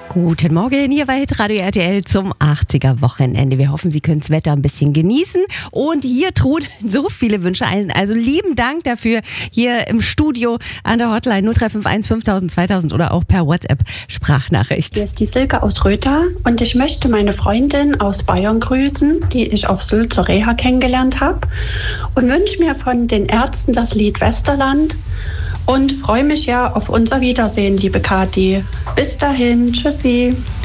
Guten Morgen, hier bei Radio RTL zum 80er Wochenende. Wir hoffen, Sie können das Wetter ein bisschen genießen. Und hier trudeln so viele Wünsche ein. Also lieben Dank dafür hier im Studio an der Hotline 0351 5000 2000 oder auch per WhatsApp-Sprachnachricht. Hier ist die Silke aus Rötha und ich möchte meine Freundin aus Bayern grüßen, die ich auf Sylt zur Reha kennengelernt habe. Und wünsche mir von den Ärzten das Lied Westerland. Und freue mich ja auf unser Wiedersehen, liebe Kathi. Bis dahin, tschüssi.